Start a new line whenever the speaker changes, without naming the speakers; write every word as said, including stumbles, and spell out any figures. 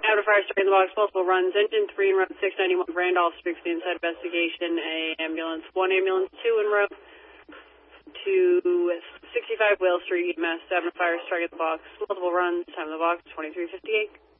Captain Fire Strike in the box, multiple runs, engine three in row six ninety-one, Randolph Street for the inside investigation, a ambulance, one ambulance, two in row to sixty-five Whale Street, E M S, seven Fire Strike in the box, multiple runs, time in the box, twenty-three fifty-eight.